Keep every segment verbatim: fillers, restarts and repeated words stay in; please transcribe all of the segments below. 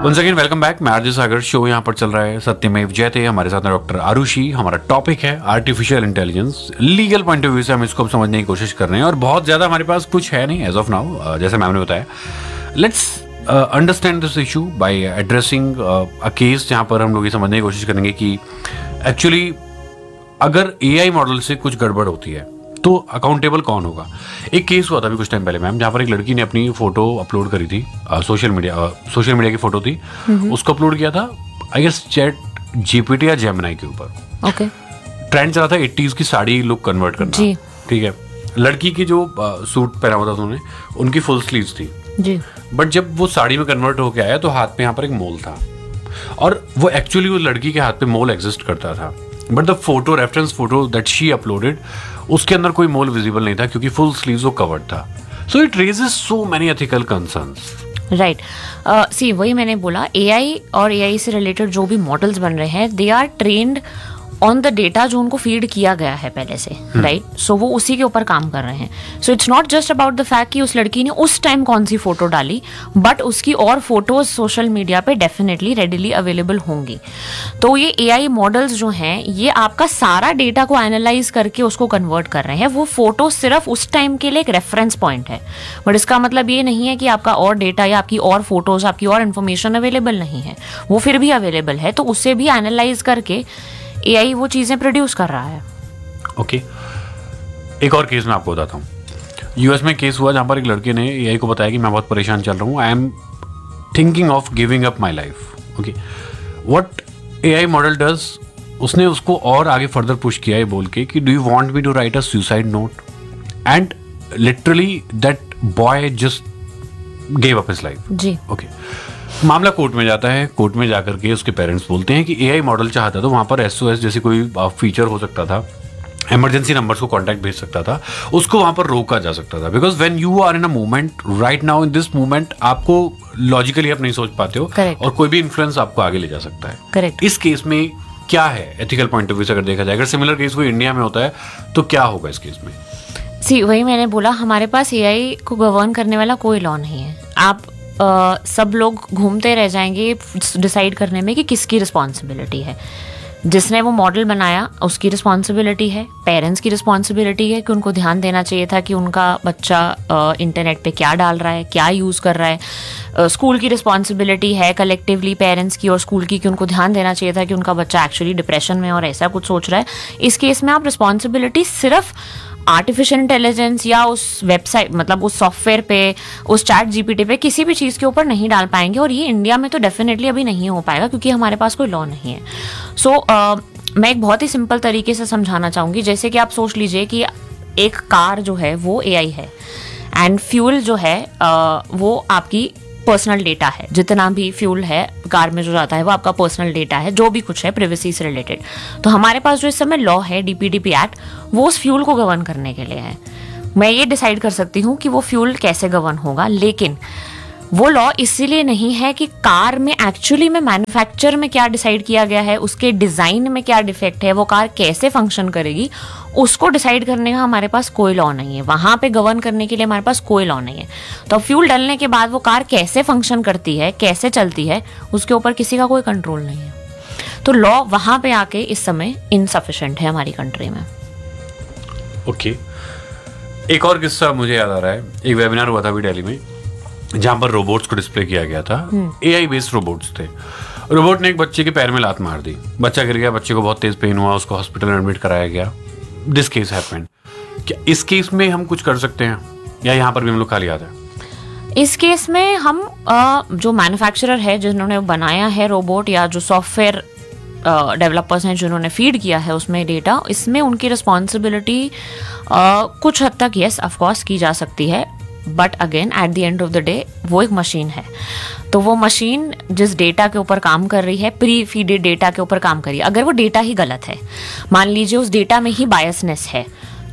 Once again welcome back. मैं RJ सागर, show यहाँ पर चल रहा है सत्यमेव जयते। हमारे साथ में डॉक्टर आरुषि। हमारा टॉपिक है artificial intelligence. Legal point of view से हम इसको समझने की कोशिश कर रहे हैं और बहुत ज़्यादा हमारे पास कुछ है नहीं एज ऑफ नाउ, जैसे मैम ने बताया। Let's understand this issue bye addressing a case, जहाँ पर हम लोग ये समझने की कोशिश करेंगे कि एक्चुअली अगर एआई मॉडल से कुछ गड़बड़ होती है तो अकाउंटेबल कौन होगा। एक केस हुआ था अभी कुछ टाइम पहले मैम, जहाँ पर एक लड़की ने अपनी फोटो अपलोड करी थी, सोशल मीडिया सोशल मीडिया की फोटो थी, उसको अपलोड किया था आई गेस चैट जीपीटी या जेमिनी के ऊपर। ओके, ट्रेंड चला था एट्टीज की साड़ी लुक कन्वर्ट करना। जी, ठीक है। लड़की की जो सूट पहना हुआ था उन्होंने, उनकी फुल स्लीव्स थी जी, बट जब वो साड़ी में कन्वर्ट होके आया तो हाथ पे यहाँ पर एक मोल था, और वो एक्चुअली वो लड़की के हाथ पे मोल एग्जिस्ट करता था, but the photo reference photo that she uploaded, उसके अंदर कोई मोल विजिबल नहीं था क्योंकि फुल स्लीव्स वो कवर्ड था। So it raises so many ethical concerns. Right, सी वही मैंने बोला, एआई और एआई से रिलेटेड जो भी मॉडल्स बन रहे हैं, they are trained on the data जो उनको फीड किया गया है पहले से, राइट hmm. सो so, वो उसी के ऊपर काम कर रहे हैं। So it's not just about the fact कि उस लड़की ने उस टाइम कौन सी फोटो डाली, बट उसकी और फोटोज सोशल मीडिया पे डेफिनेटली रेडिली अवेलेबल होंगी। तो ये एआई मॉडल्स जो हैं, ये आपका सारा डेटा को एनालाइज करके उसको कन्वर्ट कर रहे हैं। वो फोटो सिर्फ उस टाइम के लिए एक रेफरेंस पॉइंट है, बट इसका मतलब ये नहीं है कि आपका और डेटा या आपकी और फोटोज, आपकी और इन्फॉर्मेशन अवेलेबल नहीं है। वो फिर भी अवेलेबल है, तो उसे भी एनालाइज करके एआई वो चीजें प्रोड्यूस कर रहा है। Okay okay. एक और केस मैं आपको बताता हूँ। यूएस में केस हुआ जहाँ पर एक लड़के ने एआई को बताया कि मैं बहुत परेशान चल रहा हूँ, I am thinking of giving up my life. Okay, what AI model does, उसने उसको और आगे फर्दर पुश किया है बोल के कि do you want me to right a suicide note, and literally that boy just gave up his life. Ji, okay okay. मामला कोर्ट में जाता है। कोर्ट में जाकर के उसके पेरेंट्स बोलते हैं कि एआई मॉडल चाहता तो वहाँ पर एसओएस जैसी कोई फीचर हो सकता था, इमरजेंसी नंबर्स को कांटेक्ट भेज सकता था, उसको वहाँ पर रोका जा सकता था। Because when you are in a moment right now in this moment, आपको लॉजिकली आप नहीं सोच पाते हो Correct. और कोई भी इन्फ्लुएंस आपको आगे ले जा सकता है। Correct. इस केस में क्या है एथिकल पॉइंट ऑफ व्यू से अगर देखा जाए, अगर सिमिलर केस कोई इंडिया में होता है तो क्या होगा इस केस में? सी वही मैंने बोला, हमारे पास एआई को गवर्न करने वाला कोई लॉ नहीं है। आप Uh, सब लोग घूमते रह जाएंगे डिसाइड करने में कि किसकी रिस्पॉन्सिबिलिटी है। जिसने वो मॉडल बनाया उसकी रिस्पॉन्सिबिलिटी है, पेरेंट्स की रिस्पॉन्सिबिलिटी है कि उनको ध्यान देना चाहिए था कि उनका बच्चा uh, इंटरनेट पे क्या डाल रहा है, क्या यूज़ कर रहा है। uh, स्कूल की रिस्पॉन्सिबिलिटी है कलेक्टिवली पेरेंट्स की और स्कूल की कि उनको ध्यान देना चाहिए था कि उनका बच्चा एक्चुअली डिप्रेशन में और ऐसा कुछ सोच रहा है। इस केस में आप रिस्पॉन्सिबिलिटी सिर्फ आर्टिफिशियल इंटेलिजेंस या उस वेबसाइट, मतलब उस सॉफ्टवेयर पे, उस चैट जीपीटी पे, किसी भी चीज़ के ऊपर नहीं डाल पाएंगे, और ये इंडिया में तो डेफिनेटली अभी नहीं हो पाएगा क्योंकि हमारे पास कोई लॉ नहीं है। सो so, uh, मैं एक बहुत ही सिंपल तरीके से समझाना चाहूँगी। जैसे कि आप सोच लीजिए कि एक कार जो है वो एआई है, एंड फ्यूल जो है uh, वो आपकी पर्सनल डेटा है। जितना भी फ्यूल है कार में जो जाता है वो आपका पर्सनल डेटा है, जो भी कुछ है प्रिवेसी से रिलेटेड। तो हमारे पास जो इस समय लॉ है, डीपीडीपी एक्ट, वो उस फ्यूल को गवर्न करने के लिए है। मैं ये डिसाइड कर सकती हूँ कि वो फ्यूल कैसे गवर्न होगा, लेकिन वो लॉ इसीलिए नहीं है कि कार में एक्चुअली में मैन्युफैक्चर में क्या डिसाइड किया गया है, उसके डिज़ाइन में क्या डिफेक्ट है, वो कार कैसे फंक्शन करेगी, उसको डिसाइड करने का हमारे पास कोई लॉ नहीं है। वहाँ पे गवर्न करने के लिए हमारे पास कोई लॉ नहीं है। तो फ्यूल डालने के बाद वो कार कैसे फंक्शन करती है, कैसे चलती है, उसके ऊपर किसी का कोई कंट्रोल नहीं है। तो लॉ वहाँ पे आके इस समय इनसफिशिएंट है हमारी कंट्री में। Okay okay. एक और किस्सा मुझे याद आ रहा है। एक वेबिनार हुआ था अभी दिल्ली में जहाँ पर रोबोट्स को डिस्प्ले किया गया था। एआई बेस्ड रोबोट्स थे। रोबोट ने एक बच्चे के पैर में लात मार दी, बच्चा गिर गया, बच्चे को बहुत तेज पेन हुआ, उसको हॉस्पिटल में एडमिट कराया गया। This case happened. क्या इस केस में हम कुछ कर सकते हैं या यहाँ पर भी हम लोग खाली आते हैं? इस केस में हम आ, जो मैन्युफैक्चरर है जिन्होंने बनाया है रोबोट, या जो सॉफ्टवेयर डेवलपर्स हैं जिन्होंने फीड किया है उसमें डेटा, इसमें उनकी रिस्पॉन्सिबिलिटी कुछ हद तक यस ऑफ कोर्स की जा सकती है। But again at the end of the day वो एक मशीन है, तो वो मशीन जिस डेटा के ऊपर काम कर रही है, प्री फीडेड डेटा के ऊपर काम कर रही है। अगर वो डेटा ही गलत है, मान लीजिए उस डेटा में ही बायसनेस है,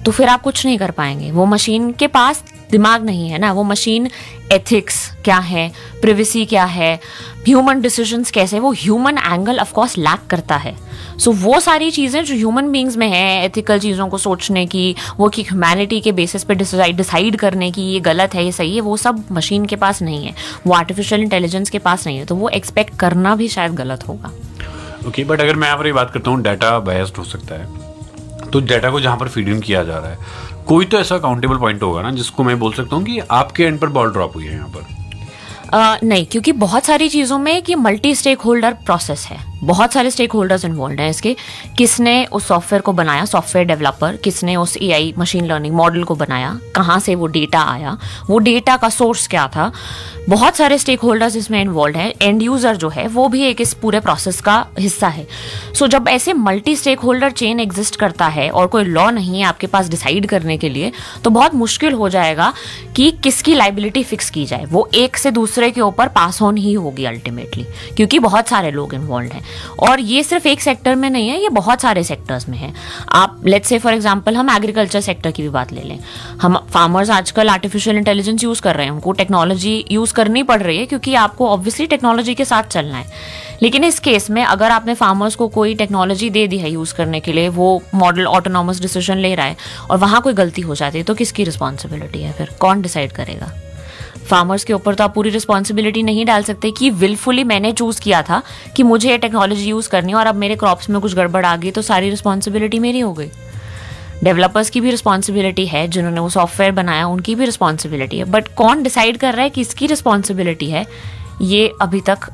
तो फिर आप कुछ नहीं कर पाएंगे। वो मशीन के पास दिमाग नहीं है ना, वो मशीन एथिक्स क्या है, प्रिवेसी क्या है, ह्यूमन डिसीजंस कैसे, वो human angle of course lack करता है। सो so, वो सारी चीज़ें जो ह्यूमन बींग्स में है, एथिकल चीज़ों को सोचने की, वो कि ह्यूमैनिटी के बेसिस पे डिसाइड डिसाइड करने की ये गलत है ये सही है, वो सब मशीन के पास नहीं है, वो आर्टिफिशियल इंटेलिजेंस के पास नहीं है। तो वो एक्सपेक्ट करना भी शायद गलत होगा। ओके, बट अगर मैं यहाँ पर ये बात करता हूँ, डाटा बायस्ड हो सकता है, तो डाटा को जहाँ पर फीड इन किया जा रहा है, कोई तो ऐसा अकाउंटेबल पॉइंट होगा ना जिसको मैं बोल सकता हूँ कि आपके एंड पर बॉल ड्रॉप हुई है यहाँ पर। Uh, नहीं, क्योंकि बहुत सारी चीज़ों में कि मल्टी स्टेक होल्डर प्रोसेस है, बहुत सारे स्टेक होल्डर्स इन्वॉल्व हैं इसके। किसने उस सॉफ्टवेयर को बनाया, सॉफ्टवेयर डेवलपर, किसने उस एआई मशीन लर्निंग मॉडल को बनाया, कहाँ से वो डेटा आया, वो डेटा का सोर्स क्या था, बहुत सारे स्टेक होल्डर्स इसमें इन्वॉल्व हैं। एंड यूजर जो है वो भी एक इस पूरे प्रोसेस का हिस्सा है। सो so, जब ऐसे multi stake holder chain exist करता है और कोई लॉ नहीं है आपके पास डिसाइड करने के लिए, तो बहुत मुश्किल हो जाएगा कि किसकी लाइबिलिटी फिक्स की जाए। वो एक से दूसरे के ऊपर पास ऑन ही होगी अल्टीमेटली, क्योंकि बहुत सारे लोग इन्वॉल्व हैं। और ये सिर्फ एक सेक्टर में नहीं है, ये बहुत सारे सेक्टर्स में है। आप लेट्स से फॉर एग्जांपल हम एग्रीकल्चर सेक्टर की भी बात ले लें। हम फार्मर्स आजकल आर्टिफिशियल इंटेलिजेंस यूज कर रहे हैं, उनको टेक्नोलॉजी यूज करनी पड़ रही है क्योंकि आपको ऑब्वियसली टेक्नोलॉजी के साथ चलना है। लेकिन इस केस में अगर आपने फार्मर्स को कोई टेक्नोलॉजी दे दी है यूज करने के लिए, वो मॉडल ऑटोनॉमस डिसीजन ले रहा है और वहां कोई गलती हो जाती है, तो किसकी रिस्पॉन्सिबिलिटी है फिर? कौन डिसाइड करेगा? फार्मर्स के ऊपर तो आप पूरी रिस्पॉन्सिबिलिटी नहीं डाल सकते कि विलफुली मैंने चूज किया था कि मुझे ये टेक्नोलॉजी यूज करनी है और अब मेरे क्रॉप्स में कुछ गड़बड़ आ गई तो सारी रिस्पॉन्सिबिलिटी मेरी हो गई। डेवलपर्स की भी रिस्पॉन्सिबिलिटी है, जिन्होंने वो सॉफ्टवेयर बनाया उनकी भी रिस्पॉन्सिबिलिटी है, बट कौन डिसाइड कर रहा है कि इसकी रिस्पॉन्सिबिलिटी है, ये अभी तक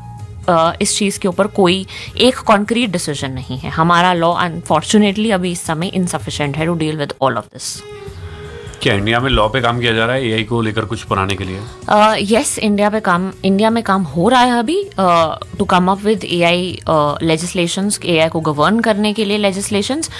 इस चीज़ के ऊपर कोई एक कॉन्क्रीट डिसीजन नहीं है। हमारा लॉ अनफॉर्चुनेटली अभी इस समय इनसफिशिएंट है to deal with all of this. क्या इंडिया में लॉ पे काम किया जा रहा है एआई को लेकर कुछ बनाने के लिए? यस, इंडिया पे काम इंडिया में काम हो रहा है अभी to come up with AI legislations, AI को गवर्न करने के लिए legislations.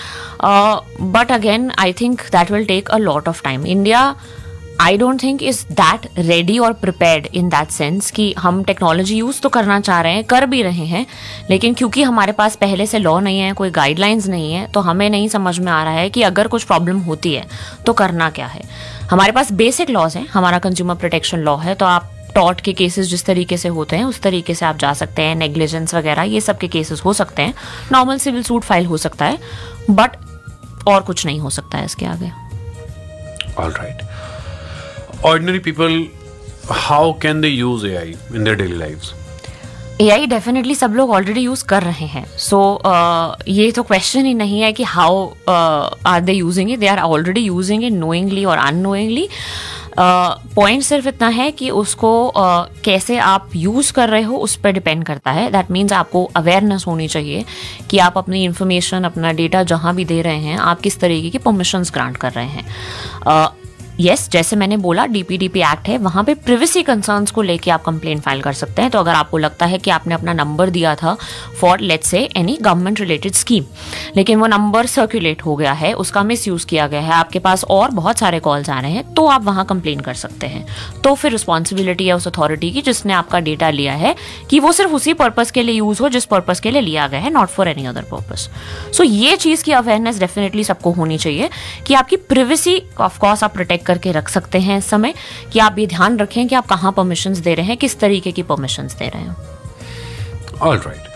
But again I think that will take a lot of time. India I don't think is that ready और प्रिपेयर्ड इन दैट सेंस कि हम technology use तो करना चाह रहे हैं, कर भी रहे हैं, लेकिन क्योंकि हमारे पास पहले से लॉ नहीं है, कोई गाइडलाइंस नहीं है, तो हमें नहीं समझ में आ रहा है कि अगर कुछ प्रॉब्लम होती है तो करना क्या है। हमारे पास बेसिक लॉज हैं, हमारा कंज्यूमर प्रोटेक्शन लॉ है, तो आप टॉर्ट के केसेस जिस तरीके से होते हैं उस तरीके से आप जा सकते हैं, नेग्लिजेंस वगैरह ये सब के केसेस हो सकते हैं, नॉर्मल सिविल सूट फाइल हो सकता है, बट और कुछ नहीं हो सकता है इसके आगे। All right, ordinary people, how can they use A I in their daily lives? A I definitely सब लोग ऑलरेडी यूज कर रहे हैं। सो so, uh, ये तो क्वेश्चन ही नहीं है कि how are they using it, they are already using it knowingly और अननोइंगली। पॉइंट सिर्फ इतना है कि उसको uh, कैसे आप यूज कर रहे हो उस पर डिपेंड करता है। दैट मीन्स आपको अवेयरनेस होनी चाहिए कि आप अपनी इंफॉर्मेशन, अपना डेटा जहां भी दे रहे हैं, आप किस तरीके की परमिशंस ग्रांट कर रहे हैं। uh, यस yes, जैसे मैंने बोला डीपीडीपी एक्ट है, वहाँ पे प्रिवेसी कंसर्न्स को लेके आप कंप्लेंट फाइल कर सकते हैं। तो अगर आपको लगता है कि आपने अपना नंबर दिया था for let's say any government related scheme, लेकिन वो नंबर सर्कुलेट हो गया है, उसका मिसयूज किया गया है, आपके पास और बहुत सारे कॉल्स आ रहे हैं, तो आप वहाँ कंप्लेन कर सकते हैं। तो फिर रिस्पॉन्सिबिलिटी है उस अथॉरिटी की जिसने आपका डेटा लिया है कि वो सिर्फ उसी पर्पज के लिए यूज हो जिस पर्पज के लिए लिया गया है, not for any other purpose. सो ये चीज़ की अवेयरनेस डेफिनेटली सबको होनी चाहिए कि आपकी प्रिवेसी ऑफकोर्स आप प्रोटेक्ट करके रख सकते हैं इस समय, कि आप ये ध्यान रखें कि आप कहाँ परमिशंस दे रहे हैं, किस तरीके की परमिशंस दे रहे हैं। All right.